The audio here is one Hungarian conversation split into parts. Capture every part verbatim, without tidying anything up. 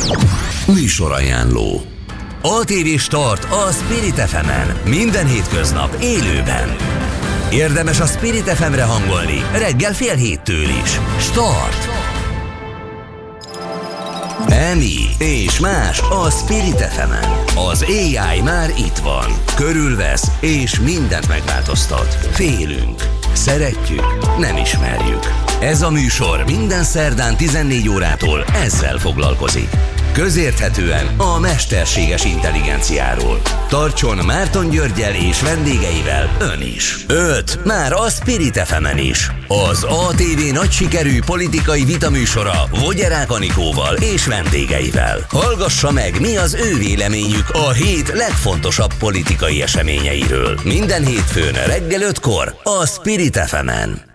Műsorajánló. á té vé Start a Spirit ef emen. Minden hétköznap élőben. Érdemes a Spirit ef emre hangolni reggel fél héttől is. Start! Emi és más a Spirit ef emen. Az á i már itt van. Körülvesz és mindent megváltoztat. Félünk. Szeretjük. Nem ismerjük. Ez a műsor minden szerdán tizennégy órától ezzel foglalkozik. Közérthetően a mesterséges intelligenciáról. Tartson Márton Györggyel és vendégeivel ön is. öt. Már a Spirit ef emen is. Az á té vé nagy sikerű politikai vitaműsora Vogyerák Anikóval és vendégeivel. Hallgassa meg, mi az ő véleményük a hét legfontosabb politikai eseményeiről. Minden hétfőn reggel ötkor a Spirit ef emen.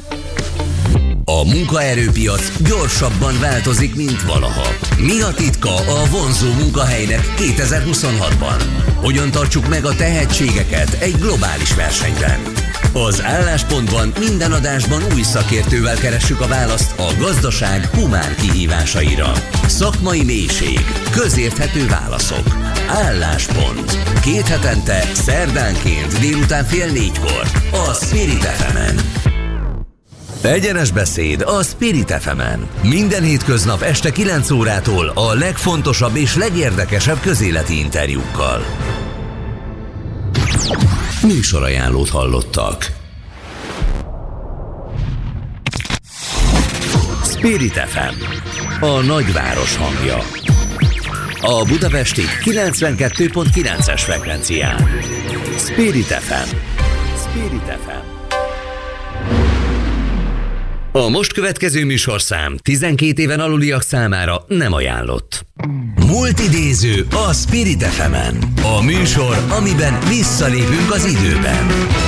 A munkaerőpiac gyorsabban változik, mint valaha. Mi a titka a vonzó munkahelynek kétezer-huszonhatban? Hogyan tartsuk meg a tehetségeket egy globális versenyben? Az Álláspontban minden adásban új szakértővel keressük a választ a gazdaság humán kihívásaira. Szakmai mélység, közérthető válaszok. Álláspont. Két hetente, szerdánként délután fél négykor a Spirit ef emen. Egyenes beszéd a Spirit ef emen. Minden hétköznap este kilenc órától a legfontosabb és legérdekesebb közéleti interjúkkal. Műsorajánlót hallottak. Spirit ef em, a nagyváros hangja. A budapesti kilencvenkettő pont kilences frekvencián. Spirit ef em. Spirit ef em. A most következő műsorszám tizenkét éven aluliak számára nem ajánlott. Multidéző a Spirit ef emen. A műsor, amiben visszalépünk az időben.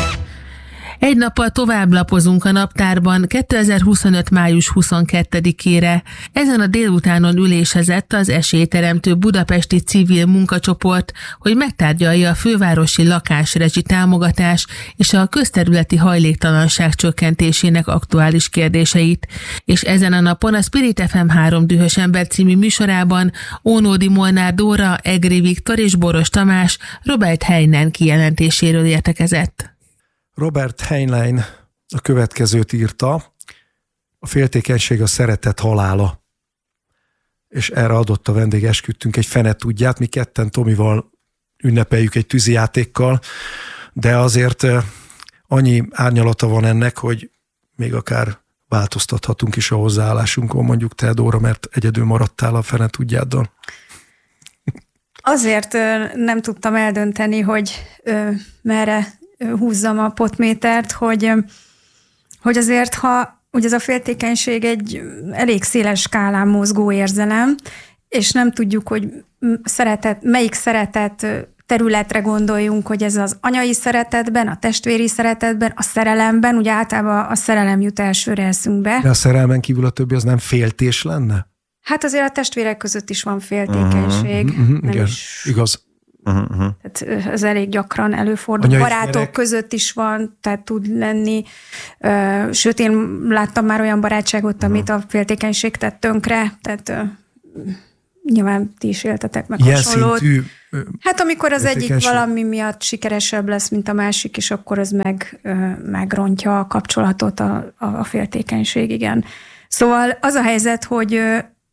Egy nappal tovább lapozunk a naptárban kétezer-huszonöt. május huszonkettedikére. Ezen a délutánon ülésezett az esélyteremtő budapesti civil munkacsoport, hogy megtárgyalja a fővárosi lakásrezsi támogatás és a közterületi hajléktalanság csökkentésének aktuális kérdéseit. És ezen a napon a Spirit ef em Három dühös ember című műsorában Ónódi Molnár Dóra, Egri Viktor és Boros Tamás Robert Heinlein kijelentéséről értekezett. Robert Heinlein a következőt írta: a féltékenység a szeretet halála. És erre adott a vendég, esküdtünk egy fene tudját, mi ketten Tomival ünnepeljük egy tűzijátékkal, de azért annyi árnyalata van ennek, hogy még akár változtathatunk is a hozzáállásunkon, mondjuk te, Dóra, mert egyedül maradtál a fene tudjáddal. Azért nem tudtam eldönteni, hogy merre húzzam a potmétert, hogy, hogy azért, ha ugye ez a féltékenység egy elég széles skálán mozgó érzelem, és nem tudjuk, hogy szeretet, melyik szeretet területre gondoljunk, hogy ez az anyai szeretetben, a testvéri szeretetben, a szerelemben, ugye általában a szerelem jut elsőre eszünkbe. De a szerelmen kívül a többi az nem féltés lenne? Hát azért a testvérek között is van féltékenység. Uh-huh, uh-huh, nem igen, is... igaz. Uh-huh. Tehát ez elég gyakran előfordul. Anyai barátok gyerek. Között is van, tehát tud lenni. Sőt, én láttam már olyan barátságot, uh-huh. amit a féltékenység tett tönkre, tehát nyilván ti is éltetek meg ilyen hasonlót. Szintű, hát amikor az egyik valami miatt sikeresebb lesz, mint a másik, és akkor az meg, megrontja a kapcsolatot a, a féltékenység, igen. Szóval az a helyzet, hogy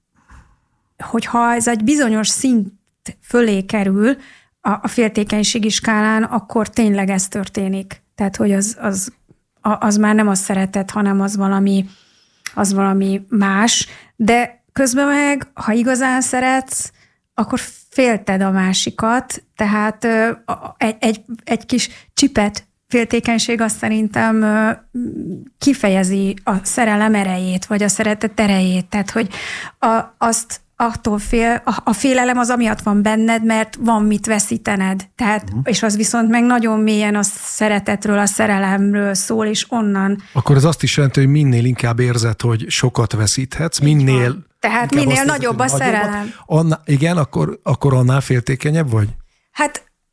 hogyha ez egy bizonyos szint fölé kerül a, a féltékenységi skálán, akkor tényleg ez történik. Tehát, hogy az, az, az már nem a szeretet, hanem az valami, az valami más. De közben meg, ha igazán szeretsz, akkor félted a másikat, tehát egy, egy, egy kis csipet féltékenység azt szerintem kifejezi a szerelem erejét, vagy a szeretet erejét. Tehát, hogy a, azt attól fél, a, a félelem az amiatt van benned, mert van mit veszítened. Tehát, uh-huh. és az viszont meg nagyon mélyen a szeretetről, a szerelemről szól, és onnan. Akkor ez azt is jelenti, hogy minél inkább érzed, hogy sokat veszíthetsz, minél... Tehát minél nagyobb a szerelem. Annál, igen, akkor, akkor annál féltékenyebb vagy? Hát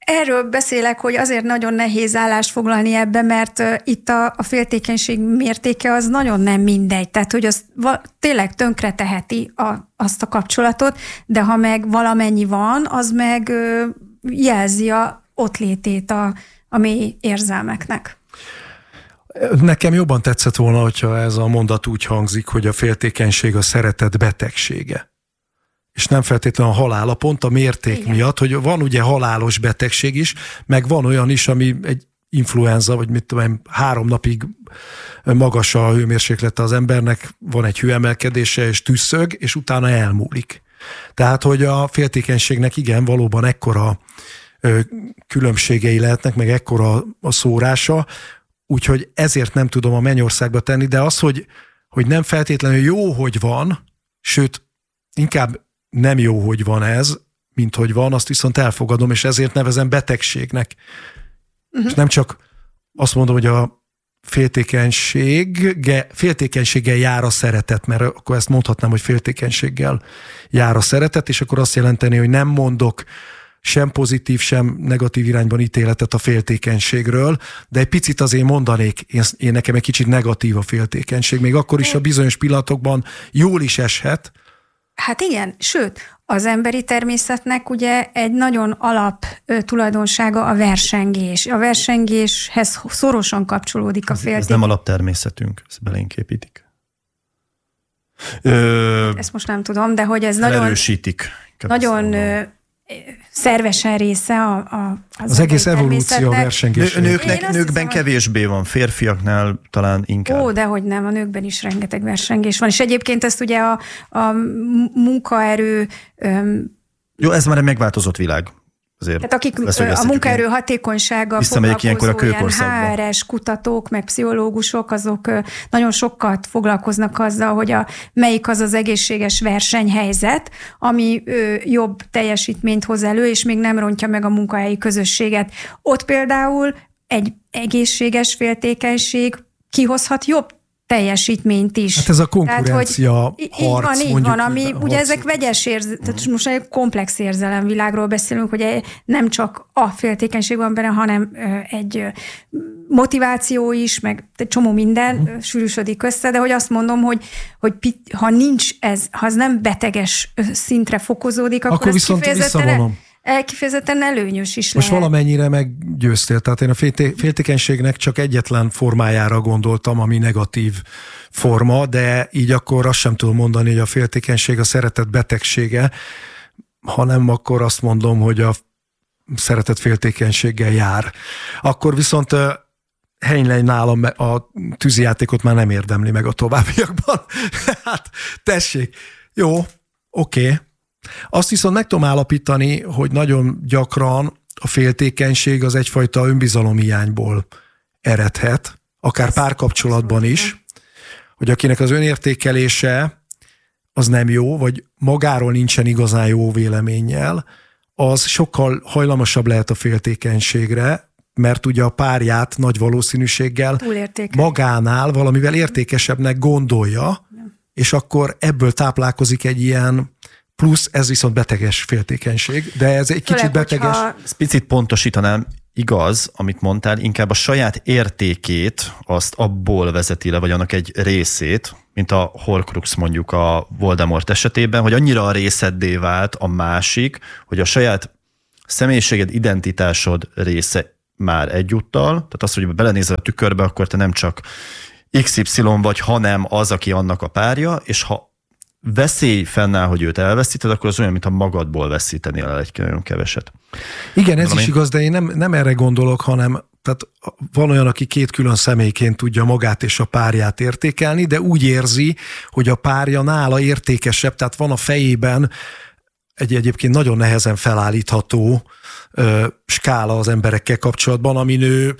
Erről beszélek, hogy azért nagyon nehéz állást foglalni ebbe, mert itt a, a féltékenység mértéke az nagyon nem mindegy. Tehát, hogy az tényleg tönkre teheti a, azt a kapcsolatot, de ha meg valamennyi van, az meg jelzi a ott létét a, a mély érzelmeknek. Nekem jobban tetszett volna, hogyha ez a mondat úgy hangzik, hogy a féltékenység a szeretet betegsége. És nem feltétlenül a halála, pont a mérték Igen. miatt, hogy van ugye halálos betegség is, meg van olyan is, ami egy influenza, vagy mit tudom, három napig magas a hőmérséklete az embernek, van egy hőemelkedése, és tüsszög, és utána elmúlik. Tehát, hogy a féltékenységnek igen, valóban ekkora ö, különbségei lehetnek, meg ekkora a szórása, úgyhogy ezért nem tudom a mennyországba tenni, de az, hogy, hogy nem feltétlenül jó, hogy van, sőt, inkább nem jó, hogy van ez, mint hogy van, azt viszont elfogadom, és ezért nevezem betegségnek. Uh-huh. És nem csak azt mondom, hogy a féltékenysége, féltékenységgel jár a szeretet, mert akkor ezt mondhatnám, hogy féltékenységgel jár a szeretet, és akkor azt jelenteni, hogy nem mondok sem pozitív, sem negatív irányban ítéletet a féltékenységről, de egy picit azért mondanék, én, én nekem egy kicsit negatív a féltékenység, még akkor is a bizonyos pillanatokban jól is eshet. Hát igen, sőt, az emberi természetnek ugye egy nagyon alap tulajdonsága a versengés. A versengéshez szorosan kapcsolódik a féltékenység. Ez nem alaptermészetünk, ezt belénk építik. Ö... Ezt most nem tudom, de hogy ez nagyon... Erősítik. Nagyon... szervesen része a, a, az, az egész evolúció a versengés. Nőknek, nőkben hiszem, kevésbé hogy... van, férfiaknál talán inkább. Ó, dehogy nem, a nőkben is rengeteg versengés van. És egyébként ezt ugye a, a munkaerő... Öm, Jó, ez már egy megváltozott világ. Azért tehát akik a munkaerő hatékonysága foglalkozó ilyen há er es kutatók, meg pszichológusok, azok nagyon sokat foglalkoznak azzal, hogy a, melyik az az egészséges versenyhelyzet, ami ö, jobb teljesítményt hoz elő, és még nem rontja meg a munkahelyi közösséget. Ott például egy egészséges féltékenység kihozhat jobb teljesítményt is. Hát ez a konkurencia Tehát, hogy harc, így van, így van, ami harc. Ugye ezek vegyes érzelem, tehát most egy komplex érzelemvilágról beszélünk, hogy nem csak a féltékenység van benne, hanem egy motiváció is, meg egy csomó minden uh-huh. sűrűsödik össze, de hogy azt mondom, hogy, hogy ha nincs ez, ha az nem beteges szintre fokozódik, akkor, akkor ez kifejezetten kifejezetten előnyös is Most lehet. Valamennyire meggyőztél, tehát én a féltékenységnek csak egyetlen formájára gondoltam, ami negatív forma, de így akkor azt sem tudom mondani, hogy a féltékenység a szeretet betegsége, hanem akkor azt mondom, hogy a szeretet féltékenységgel jár. Akkor viszont Heinlein nálam a tűzijátékot már nem érdemli meg a továbbiakban. Hát tessék, jó, oké. Okay. Azt viszont meg tudom állapítani, hogy nagyon gyakran a féltékenység az egyfajta önbizalomhiányból eredhet, akár párkapcsolatban is, hogy akinek az önértékelése az nem jó, vagy magáról nincsen igazán jó véleménnyel, az sokkal hajlamosabb lehet a féltékenységre, mert ugye a párját nagy valószínűséggel magánál valamivel értékesebbnek gondolja, és akkor ebből táplálkozik egy ilyen plusz, ez viszont beteges féltékenység, de ez egy kicsit Főleg, beteges. Hogyha... Ezt picit pontosítanám, igaz, amit mondtál, inkább a saját értékét azt abból vezeti le, vagy annak egy részét, mint a Horcrux mondjuk a Voldemort esetében, hogy annyira a részeddé vált a másik, hogy a saját személyiséged, identitásod része már egyúttal, tehát az, hogy belenézel a tükörbe, akkor te nem csak iksz ipszilon vagy, hanem az, aki annak a párja, és ha veszély fennáll, hogy őt elveszíted, akkor az olyan, mintha magadból veszítenél el egy nagyon keveset. Igen, ez Valami? is igaz, de én nem, nem erre gondolok, hanem tehát van olyan, aki két külön személyként tudja magát és a párját értékelni, de úgy érzi, hogy a párja nála értékesebb, tehát van a fejében egy egyébként nagyon nehezen felállítható ö, skála az emberekkel kapcsolatban, amin ő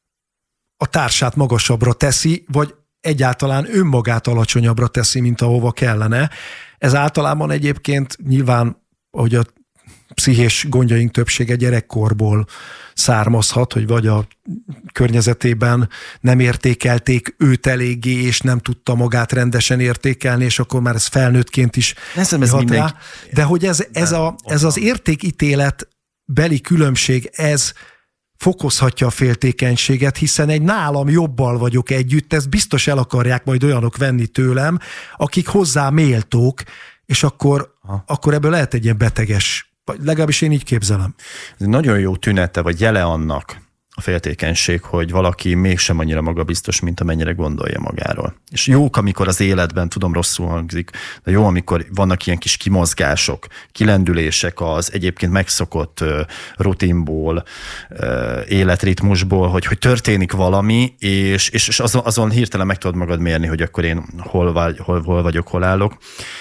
a társát magasabbra teszi, vagy egyáltalán önmagát alacsonyabbra teszi, mint ahova kellene. Ez általában egyébként nyilván, ahogy a pszichés gondjaink többsége gyerekkorból származhat, hogy vagy a környezetében nem értékelték őt eléggé, és nem tudta magát rendesen értékelni, és akkor már ez felnőttként is ez hat rá. De hogy ez, ez, a, ez az értékítélet beli különbség, ez fokozhatja a féltékenységet, hiszen egy nálam jobbal vagyok együtt, ezt biztos el akarják majd olyanok venni tőlem, akik hozzá méltók, és akkor, akkor ebből lehet egy ilyen beteges, legalábbis én így képzelem. Ez nagyon jó tünete, vagy jele annak a féltékenység, hogy valaki mégsem annyira magabiztos, mint amennyire gondolja magáról. És jók, amikor az életben, tudom, rosszul hangzik, de jó, amikor vannak ilyen kis kimozgások, kilendülések az egyébként megszokott uh, rutinból, uh, életritmusból, hogy, hogy történik valami, és, és, és azon, azon hirtelen meg tudod magad mérni, hogy akkor én hol, vagy, hol, hol vagyok, hol állok.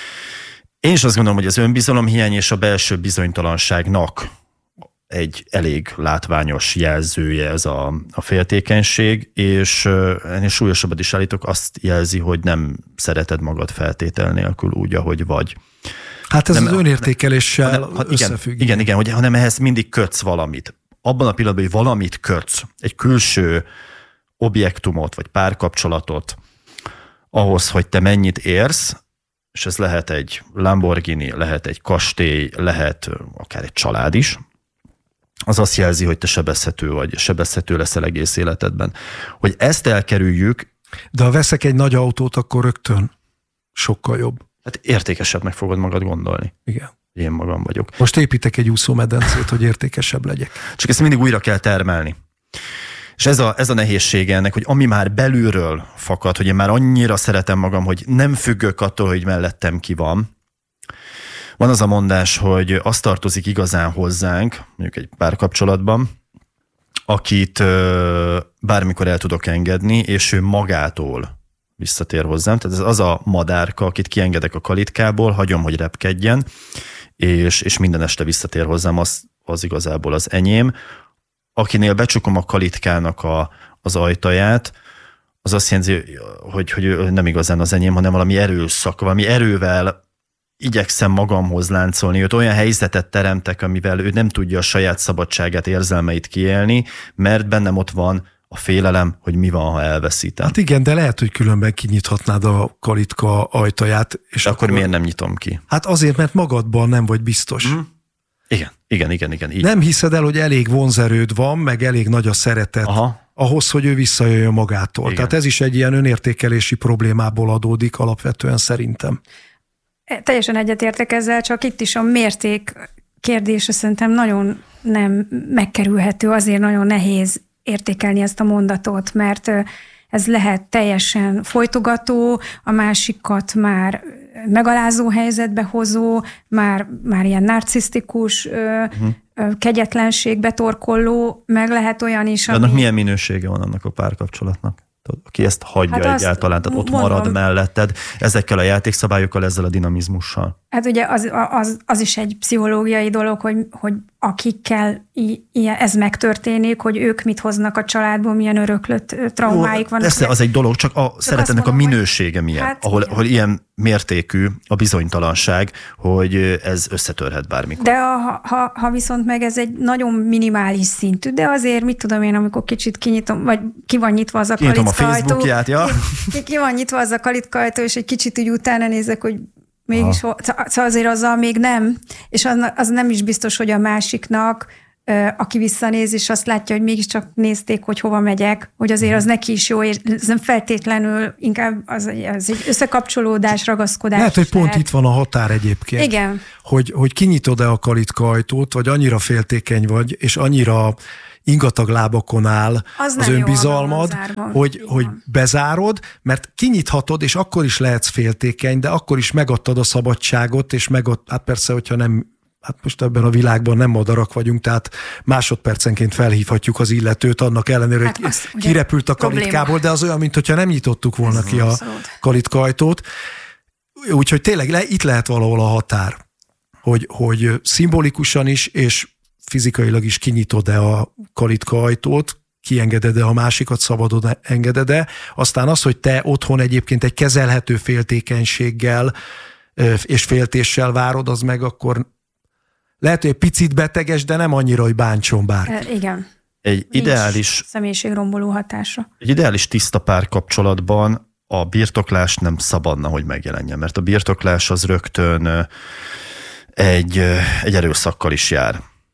Én is azt gondolom, hogy az önbizalomhiány és a belső bizonytalanságnak egy elég látványos jelzője ez a, a féltékenység, és ennél súlyosabbat is állítok, azt jelzi, hogy nem szereted magad feltétel nélkül úgy, ahogy vagy. Hát ez nem, az önértékeléssel hanem, összefügg. Igen, igen, igen, hogy, hanem ehhez mindig kötsz valamit. Abban a pillanatban, hogy valamit kötsz, egy külső objektumot, vagy párkapcsolatot ahhoz, hogy te mennyit érsz, és ez lehet egy Lamborghini, lehet egy kastély, lehet akár egy család is, az azt jelzi, hogy te sebezhető vagy, sebezhető leszel egész életedben. Hogy ezt elkerüljük. De ha veszek egy nagy autót, akkor rögtön sokkal jobb. Hát értékesebbnek fogod magad gondolni. Igen. Én magam vagyok. Most építek egy úszómedencét, hogy értékesebb legyek. Csak ezt mindig újra kell termelni. És ez a, ez a nehézsége ennek, hogy ami már belülről fakad, hogy én már annyira szeretem magam, hogy nem függök attól, hogy mellettem ki van. Van az a mondás, hogy az tartozik igazán hozzánk, mondjuk egy párkapcsolatban, akit ö, bármikor el tudok engedni, és ő magától visszatér hozzám. Tehát ez az a madárka, akit kiengedek a kalitkából, hagyom, hogy repkedjen, és, és minden este visszatér hozzám, az, az igazából az enyém. Akinél becsukom a kalitkának a, az ajtaját, az azt jelenti, hogy, hogy nem igazán az enyém, hanem valami erőszak, valami erővel igyekszem magamhoz láncolni, őt olyan helyzetet teremtek, amivel ő nem tudja a saját szabadságát, érzelmeit kiélni, mert bennem ott van a félelem, hogy mi van, ha elveszítem. Hát igen, de lehet, hogy különben kinyithatnád a kalitka ajtaját. És akkor, akkor miért nem nyitom ki? Hát azért, mert magadban nem vagy biztos. Mm. Igen, igen, igen, igen. Így. Nem hiszed el, hogy elég vonzerőd van, meg elég nagy a szeretet, aha, ahhoz, hogy ő visszajöjjön magától. Igen. Tehát ez is egy ilyen önértékelési problémából adódik alapvetően szerintem. Teljesen egyetértek ezzel, csak itt is a mérték kérdése szerintem nagyon nem megkerülhető, azért nagyon nehéz értékelni ezt a mondatot, mert ez lehet teljesen folytogató, a másikat már megalázó helyzetbe hozó, már, már ilyen narcisztikus, uh-huh. kegyetlenségbe torkolló, meg lehet olyan is, ami... De annak milyen minősége van annak a párkapcsolatnak? Aki ezt hagyja hát egyáltalán, tehát ott mondom, marad melletted ezekkel a játékszabályokkal, ezzel a dinamizmussal. Hát ugye az, az, az is egy pszichológiai dolog, hogy, hogy akikkel ilyen, ez megtörténik, hogy ők mit hoznak a családból, milyen öröklött traumáik vannak. Persze, az egy dolog, csak a szeretetnek a minősége milyen, hát, ahol, ahol ilyen mértékű a bizonytalanság, hogy ez összetörhet bármikor. De ha, ha, ha viszont meg ez egy nagyon minimális szintű, de azért mit tudom én, amikor kicsit kinyitom, vagy ki van nyitva az a kalitkajtó. Ja. Ki, ki van nyitva az a kalitkajtó, és egy kicsit úgy utána nézek, hogy mégis, szóval azért azzal még nem, és az, az nem is biztos, hogy a másiknak, aki visszanéz, és azt látja, hogy mégiscsak nézték, hogy hova megyek, hogy azért az neki is jó, és ez nem feltétlenül, inkább az, az egy összekapcsolódás, ragaszkodás. Lehet, hogy pont lehet. Itt van a határ egyébként. Igen. Hogy, hogy kinyitod-e a kalitkajtót, vagy annyira féltékeny vagy, és annyira ingatag lábakon áll az, az önbizalmad, hogy, hogy bezárod, mert kinyithatod, és akkor is lehetsz féltékeny, de akkor is megadtad a szabadságot, és megad, hát persze, hogyha nem, hát most ebben a világban nem madarak vagyunk, tehát másodpercenként felhívhatjuk az illetőt, annak ellenére, hát hogy kirepült a kalitkából, de az olyan, mint hogyha nem nyitottuk volna ez ki a kalitkajtót. Úgyhogy tényleg le, itt lehet valahol a határ, hogy, hogy szimbolikusan is, és fizikailag is kinyitod-e a kalitka ajtót, kiengeded-e a másikat, szabadon engeded-e. Aztán az, hogy te otthon egyébként egy kezelhető féltékenységgel és féltéssel várod, az meg akkor lehet, hogy egy picit beteges, de nem annyira, hogy bántson bárki. Igen. Egy ideális személyiségromboló hatásra. Egy ideális tiszta párkapcsolatban a birtoklás nem szabadna, hogy megjelenjen, mert a birtoklás az rögtön egy, egy erőszakkal is jár.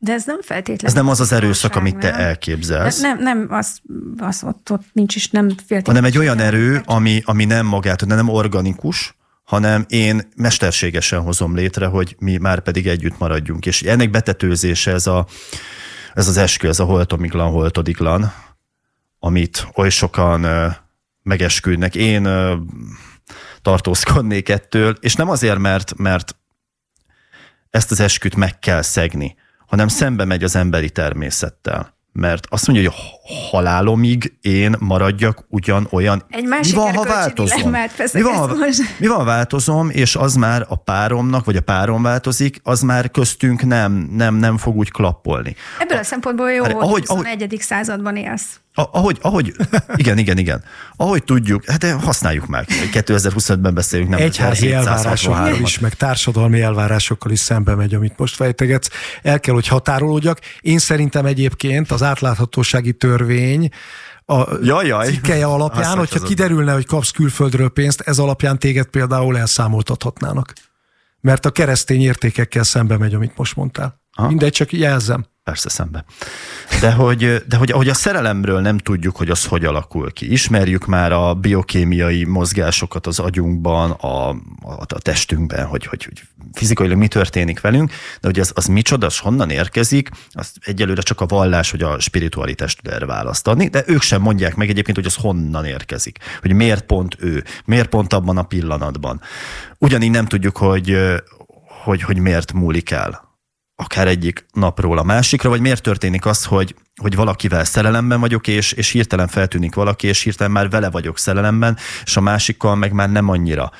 De ez nem feltétlenül. Ez nem az az erőszak, amit te elképzelsz. Nem, nem az, az ott, ott nincs is, nem feltétlenül. Hanem egy olyan erő, ami, ami nem magát, nem organikus, hanem én mesterségesen hozom létre, hogy mi már pedig együtt maradjunk. És ennek betetőzése ez, a, ez az eskü, ez a holtomiglan, holtodiglan, amit oly sokan uh, megesküdnek. Én uh, tartózkodnék ettől, és nem azért, mert, mert ezt az esküt meg kell szegni, hanem szembe megy az emberi természettel. Mert azt mondja, hogy halálomig én maradjak ugyanolyan. Egy másik mi van, ha változom? Mi van, ha, mi van, ha változom, és az már a páromnak, vagy a párom változik, az már köztünk nem, nem, nem fog úgy klappolni. Ebből a, a szempontból jó, hát, hogy ahogy, huszonegyedik században élsz. Ahogy, ahogy, igen, igen, igen. Ahogy tudjuk, hát használjuk már. kétezer-huszonötben beszélünk, nem egyházi elvárásokkal is, meg társadalmi elvárásokkal is szembe megy, amit most fejtegetsz. El kell, hogy határolódjak. Én szerintem egyébként az átláthatósági törvény a cikkelye alapján, hogyha kiderülne, hogy kapsz külföldről pénzt, ez alapján téged például elszámoltathatnának. Mert a keresztény értékekkel szembe megy, amit most mondtál. Ha? Mindegy, csak jelzem. Persze szembe. De hogy, de hogy ahogy a szerelemről nem tudjuk, hogy az hogy alakul ki. Ismerjük már a biokémiai mozgásokat az agyunkban, a, a, a testünkben, hogy, hogy, hogy fizikailag mi történik velünk, de hogy az, az micsoda, az honnan érkezik, az egyelőre csak a vallás, hogy a spiritualitás tud erre választ adni, de ők sem mondják meg egyébként, hogy az honnan érkezik, hogy miért pont ő, miért pont abban a pillanatban. Ugyanígy nem tudjuk, hogy, hogy, hogy miért múlik el akár egyik napról a másikra, vagy miért történik az, hogy, hogy valakivel szerelemben vagyok, és, és hirtelen feltűnik valaki, és hirtelen már vele vagyok szerelemben, és a másikkal meg már nem annyira.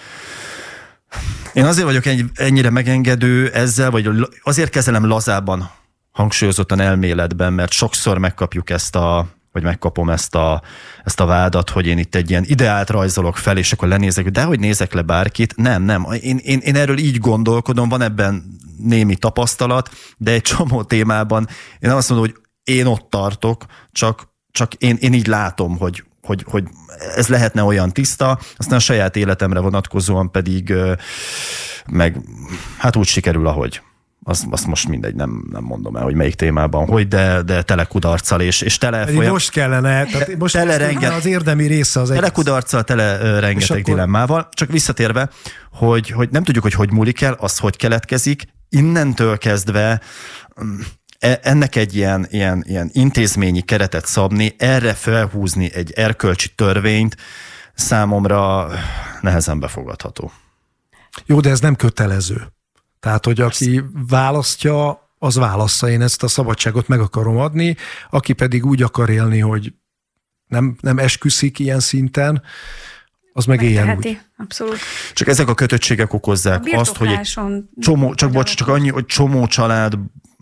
Én azért vagyok ennyire megengedő ezzel, vagy azért kezelem lazában, hangsúlyozottan elméletben, mert sokszor megkapjuk ezt a, vagy megkapom ezt a, ezt a vádat, hogy én itt egy ilyen ideált rajzolok fel, és akkor lenézek, de hogy nézek le bárkit? Nem, nem. Én, én, én erről így gondolkodom, van ebben némi tapasztalat, de egy csomó témában én azt mondom, hogy én ott tartok, csak, csak én, én így látom, hogy, hogy, hogy ez lehetne olyan tiszta, aztán a saját életemre vonatkozóan pedig meg hát úgy sikerül, ahogy. Azt, azt most mindegy, nem, nem mondom el, hogy melyik témában, hogy, de, de tele kudarccal, és, és tele folyam... Most kellene, tehát most tele renget... az érdemi része az egész. Tele kudarccal, tele rengeteg akkor... dilemmával. Csak visszatérve, hogy, hogy nem tudjuk, hogy hogy múlik el, az hogy keletkezik, innentől kezdve ennek egy ilyen, ilyen, ilyen intézményi keretet szabni, erre felhúzni egy erkölcsi törvényt számomra nehezen befogadható. Jó, de ez nem kötelező. Tehát, hogy aki választja, az válassza. Én ezt a szabadságot meg akarom adni, aki pedig úgy akar élni, hogy nem, nem esküszik ilyen szinten, az meg éljen úgy. Abszolút. Csak ezek a kötöttségek okozzák azt, hogy egy csomó, csak bocs, csak annyi, hogy csomó család,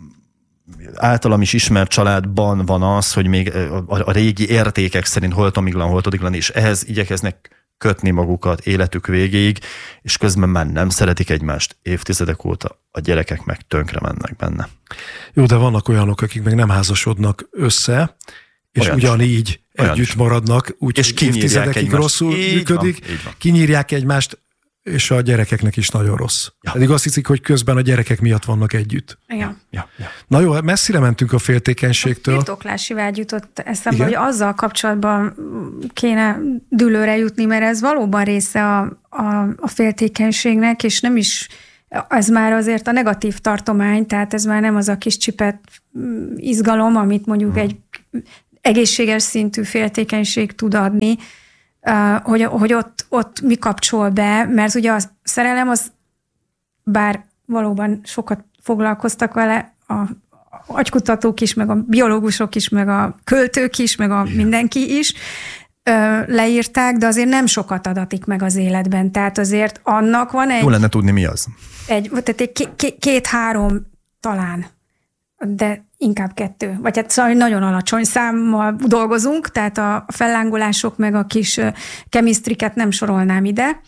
általam is ismert családban van az, hogy még a, a régi értékek szerint holtomiglan, holtodiglan, és ehhez igyekeznek kötni magukat életük végéig, és közben már nem szeretik egymást évtizedek óta, a gyerekek meg tönkre mennek benne. Jó, de vannak olyanok, akik meg nem házasodnak össze, és olyan ugyanígy olyan együtt is maradnak, úgyhogy évtizedekig rosszul így működik, van, kinyírják egymást, és a gyerekeknek is nagyon rossz. Ja. Pedig azt hiszik, hogy közben a gyerekek miatt vannak együtt. Ja. Ja. Ja. Na jó, messzire mentünk a féltékenységtől. A birtoklási vágy jutott eszembe, hogy azzal kapcsolatban kéne dűlőre jutni, mert ez valóban része a, a, a féltékenységnek, és nem is, ez már azért a negatív tartomány, tehát ez már nem az a kis csipet izgalom, amit mondjuk hmm. egy egészséges szintű féltékenység tud adni, hogy, hogy ott, ott mi kapcsol be, mert ugye a szerelem az, bár valóban sokat foglalkoztak vele, a agykutatók is, meg a biológusok is, meg a költők is, meg a mindenki is leírták, de azért nem sokat adatik meg az életben. Tehát azért annak van egy... Jó lenne tudni, mi az. Egy, tehát egy két-három talán, de inkább kettő. Vagy hát szóval nagyon alacsony számmal dolgozunk, tehát a fellángolások meg a kis chemisztriket nem sorolnám ide.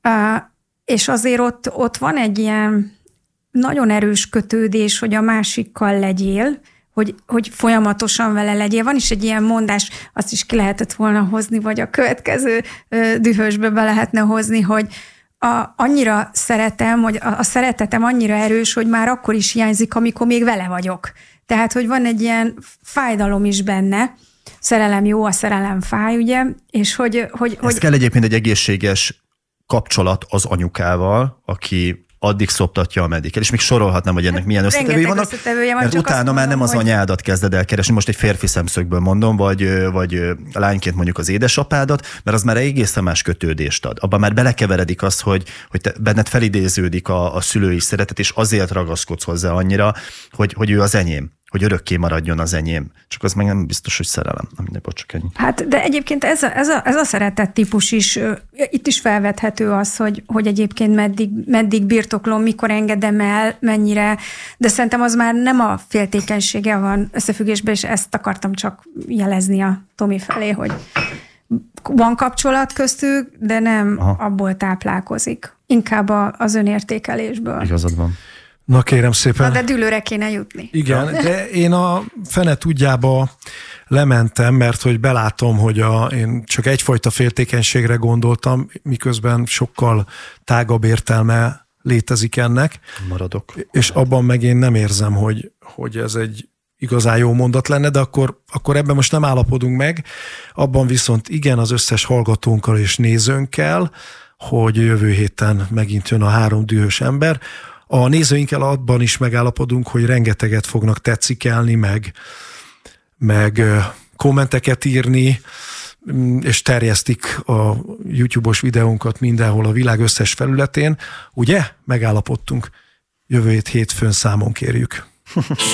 És azért ott, ott van egy ilyen nagyon erős kötődés, hogy a másikkal legyél, hogy, hogy folyamatosan vele legyél. Van is egy ilyen mondás, azt is ki lehetett volna hozni, vagy a következő dühösbe be lehetne hozni, hogy a, annyira szeretem, hogy a, a szeretetem annyira erős, hogy már akkor is hiányzik, amikor még vele vagyok. Tehát, hogy van egy ilyen fájdalom is benne, szerelem jó, a szerelem fáj, ugye, és hogy... hogy, Ez hogy... kell egyébként egy egészséges kapcsolat az anyukával, aki addig szoptatja, ameddig kell. És még sorolhatnám, hogy ennek milyen összetevői vannak, összetevője van, mert utána mondom, már nem az hogy... anyádat kezded el keresni, most egy férfi szemszögből mondom, vagy, vagy lányként mondjuk az édesapádat, mert az már egészen más kötődést ad. Abban már belekeveredik az, hogy, hogy te, benned felidéződik a, a szülői szeretet, és azért ragaszkodsz hozzá annyira, hogy, hogy ő az enyém, hogy örökké maradjon az enyém. Csak az meg nem biztos, hogy szerelem. Nem mindegy, bocs, csak ennyi. Hát, de egyébként ez a, ez a, ez a szeretett típus is, itt is felvethető az, hogy, hogy egyébként meddig, meddig birtoklom, mikor engedem el, mennyire, de szerintem az már nem a féltékenysége van összefüggésben, és ezt akartam csak jelezni a Tomi felé, hogy van kapcsolat köztük, de nem Aha. abból táplálkozik. Inkább az önértékelésből. Igazad van. Na kérem szépen. Na de dűlőre kéne jutni. Igen, de én a fene tudjába lementem, mert hogy belátom, hogy a, én csak egyfajta féltékenységre gondoltam, miközben sokkal tágabb értelme létezik ennek. Maradok. És abban meg én nem érzem, hogy, hogy ez egy igazán jó mondat lenne, de akkor, akkor ebben most nem állapodunk meg. Abban viszont igen, az összes hallgatónkkal és nézőnkkel, hogy jövő héten megint jön a három dühös ember. A nézőinkkel abban is megállapodunk, hogy rengeteget fognak tetszikelni, meg, meg kommenteket írni, és terjesztik a YouTube-os videónkat mindenhol a világ összes felületén. Ugye? Megállapodtunk. Jövő hét hétfőn számon kérjük.